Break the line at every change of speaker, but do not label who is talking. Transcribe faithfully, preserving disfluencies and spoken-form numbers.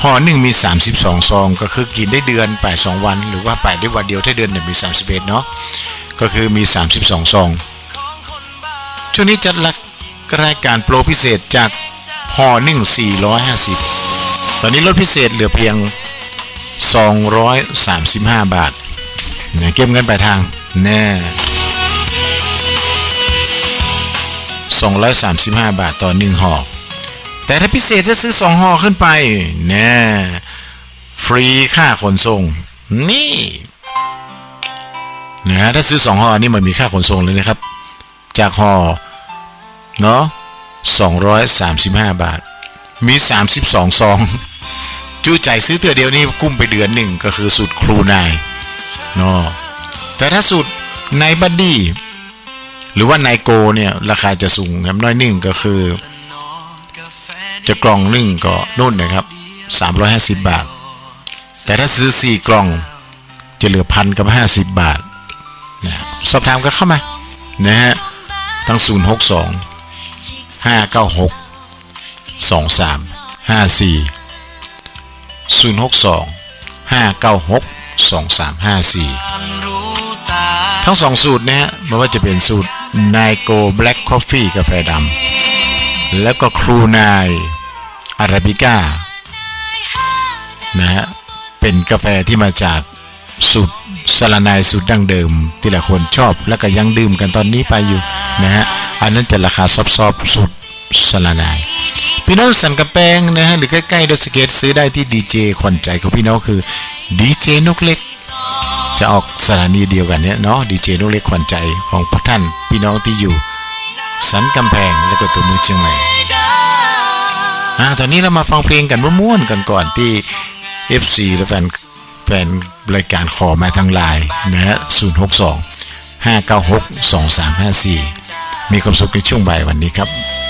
ห่อหนึ่งมีสามสิบสองซองก็คือกินได้เดือนไปสองวันหรือว่าไปได้วันเดียวถ้าเดือนหนึ่งมีสามสิบเอ็ดเนาะก็คือมีสามสิบสองซองช่วงนี้จัดรายการโปรพิเศษจากห่อหนึ่งสี่ร้อยห้าสิบตอนนี้ลดพิเศษเหลือเพียงสองร้อยสามสิบห้าบาทเนี่ยเก็บเงินปลายทางแน่สองร้อยสามสิบห้าบาทต่อหนึ่งห่อแต่ถ้าพิเศษจะซื้อสองห่อขึ้นไปแน่ฟรีค่าขนส่งนี่นะถ้าซื้อสองห่อนี่มันมีค่าขนส่งเลยนะครับจากห่อเนาะสองร้อยสามสิบห้าบาทมีสามสิบสองซองจู้ใจซื้อเตือเดียวนี่กุ้มไปเดือนหนึ่งก็คือสูตรครูนายเนาะแต่ถ้าสูตรนายบัดดี้หรือว่านายโกเนี่ยราคาจะสูงครับน้อยหนึ่งก็คือจะกล่องหนึ่งก็นู่นนะครับสามร้อยห้าสิบบาทแต่ถ้าซื้อสี่กล่องจะเหลือพันกับห้าสิบบาทนะสอบถามกันเข้ามานะฮะทั้งศูนย์หกสองห้าเก้าหกสองสามห้าสี่ศูนย์หกสองห้าเก้าหกสองสามห้าสี่ทั้งสองสูตรเนี่ยไม่ว่าจะเป็นสูตรนายโกแบล็กคอฟฟี่กาแฟดำแล้วก็ครูนายอาราบิก้านะฮะเป็นกาแฟที่มาจากสูตรสลานายสูตรดั้งเดิมที่หลายคนชอบแล้วก็ยังดื่มกันตอนนี้ไปอยู่นะฮะอันนั้นจะราคาซอฟๆสูตรสลานายพี่น้องสันกำแพงนะฮะหรือใกล้ๆดอยสะเก็ดซื้อได้ที่ดีเจขวัญใจของพี่น้องคือดีเจนกเล็กจะออกสถานีเดียวกันเนี่ยเนาะดีเจนกเล็กขวัญใจของพวกท่านพี่น้องที่อยู่สันกำแพงและก็ตัวเมืองเชียงใหม่อ่าตอนนี้เรามาฟังเพลงกันม่วนๆกันก่อนที่ เอฟ ซี และแฟนแฟนรายการขอมาทางไลน์นะฮะศูนย์หกสองห้าเก้าหกสองสามห้าสี่มีความสุขในช่วงบ่ายวันนี้ครับ